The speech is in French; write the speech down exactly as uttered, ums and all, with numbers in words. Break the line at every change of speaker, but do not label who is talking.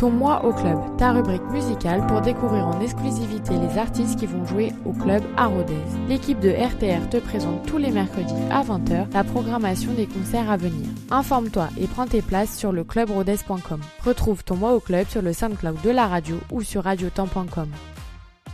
Ton mois au club, ta rubrique musicale pour découvrir en exclusivité les artistes qui vont jouer au club à Rodez. L'équipe de R T R te présente tous les mercredis à vingt heures la programmation des concerts à venir. Informe-toi et prends tes places sur le club rodez point com. Retrouve ton mois au club sur le SoundCloud de la radio ou sur radiotemps point com.